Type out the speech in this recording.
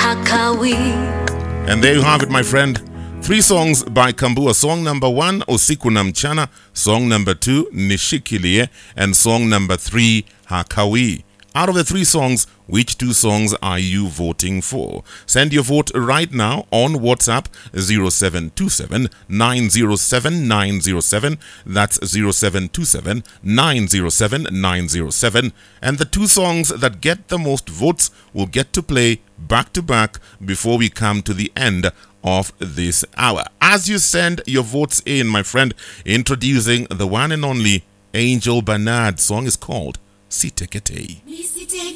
And there you have it, my friend. 3 songs by Kambua. Song number 1, Usiku na Mchana. Song number 2, Nishikilie. And song number 3, Hakawi. Out of the 3 songs, which 2 songs are you voting for? Send your vote right now on WhatsApp 0727 907 907. That's 0727 907 907. And the 2 songs that get the most votes will get to play back to back before we come to the end of this hour. As you send your votes in, my friend, introducing the one and only Angel Bernard. Song is called Sitekete.